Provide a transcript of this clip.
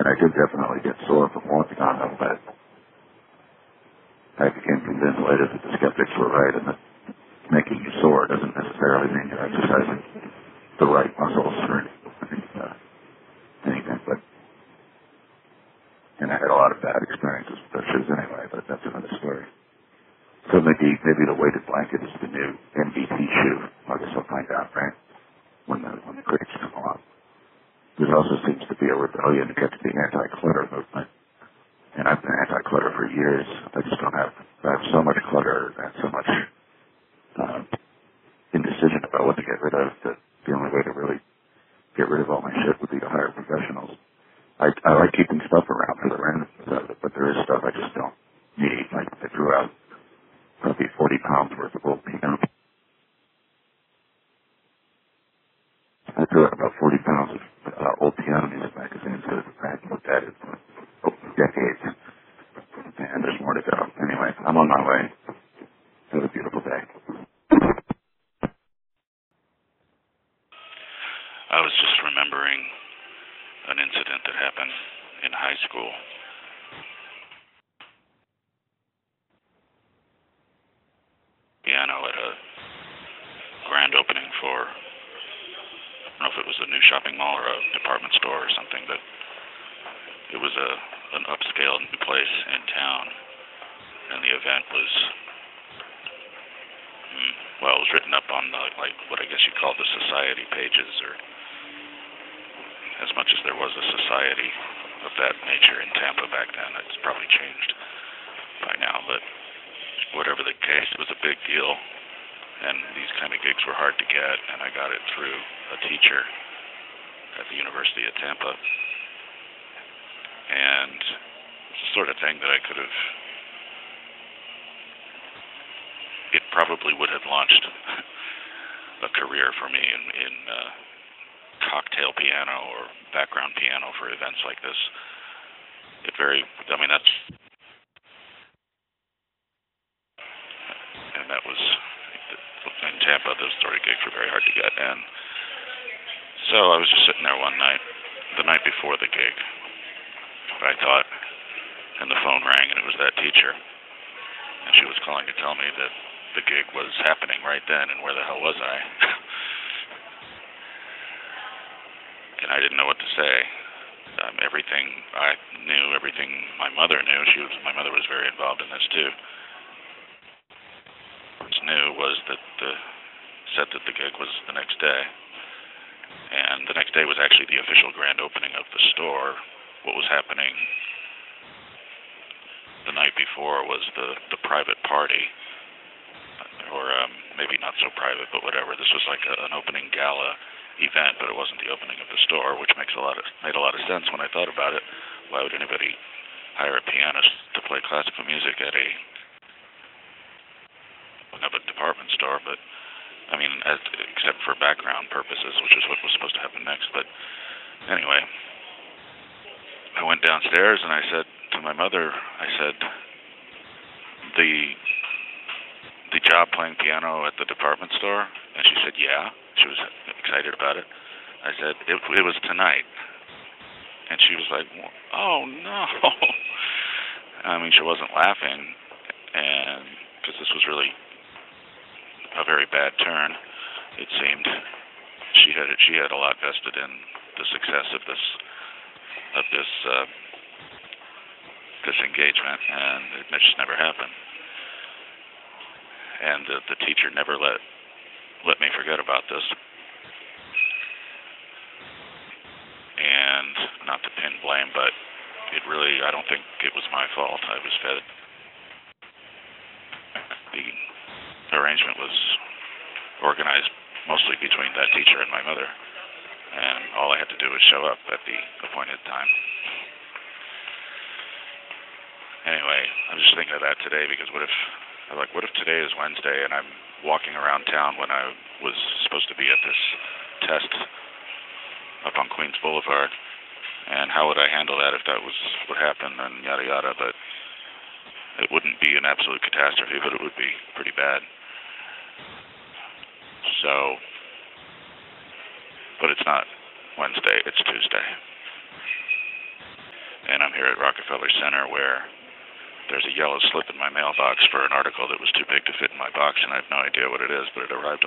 And I did definitely get sore from walking on them, but I became convinced later that the skeptics were right, and that making you sore doesn't necessarily mean you're exercising the right muscles for anything. But, and I had a lot of bad experiences with those shoes anyway, but that's another story. So maybe the weighted blanket is the new NBT shoe. I guess I'll find out, right? When the critics come along. There also seems to be a rebellion against the anti-clutter movement. And I've been anti-clutter for years. I have so much clutter and so much indecision about what to get rid of that the only way to really get rid of all my shit would be to hire professionals. I like keeping stuff around for the randomness of it, but there is stuff I just don't need. Like I threw out probably 40 pounds worth of old piano. I threw out about 40 pounds of old piano music magazines that I hadn't looked at it for decades. And there's more to go. Anyway, I'm on my way. Have a beautiful day. I was just remembering an incident that happened in high school. Piano at a grand opening for, I don't know if it was a new shopping mall or a department store or something, but it was an upscale new place in town, and the event was, well, it was written up on like what I guess you'd call the society pages, or as much as there was a society of that nature in Tampa back then. It's probably changed by now, but whatever the case, it was a big deal, and these kind of gigs were hard to get, and I got it through a teacher at the University of Tampa, and it's the sort of thing that I could have, it probably would have launched a career for me in cocktail piano or background piano for events like this. And that was, in Tampa, those sort of gigs were very hard to get. And so I was just sitting there one night, the night before the gig, I thought, and the phone rang, and it was that teacher. And she was calling to tell me that the gig was happening right then, and where the hell was I? And I didn't know what to say. Everything I knew, everything my mother knew, my mother was very involved in this too. What I knew was that said that the gig was the next day, and the next day was actually the official grand opening of the store. What was happening the night before was the private party, or maybe not so private, but whatever. This was like an opening gala event, but it wasn't the opening of the store, which made a lot of sense when I thought about it. Why would anybody hire a pianist to play classical music at a department store? But I mean, except for background purposes, which is what was supposed to happen next. But anyway, I went downstairs and I said to my mother, I said, the job playing piano at the department store? And she said, yeah. She was excited about it. I said, it was tonight. And she was like, oh, no. I mean, she wasn't laughing, and because this was really a very bad turn, it seemed. She had a lot vested in the success of this engagement, and it just never happened. And the teacher never let me forget about this. And not to pin blame, but I don't think it was my fault. I was fed. The arrangement was organized mostly between that teacher and my mother, and all I had to do was show up at the appointed time. Anyway, I'm just thinking of that today, because what if today is Wednesday and I'm walking around town when I was supposed to be at this test up on Queens Boulevard, and how would I handle that if that was what happened, and yada yada. But it wouldn't be an absolute catastrophe, but it would be pretty bad. So, but it's not Wednesday, it's Tuesday. here at Rockefeller Center where there's a yellow slip in my mailbox for an article that was too big to fit in my box, and I have no idea what it is, but it arrived